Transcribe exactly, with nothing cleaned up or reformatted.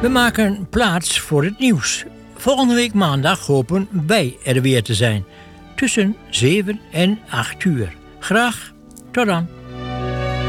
We maken plaats voor het nieuws. Volgende week maandag hopen wij er weer te zijn. Tussen zeven en acht uur. Graag tot dan.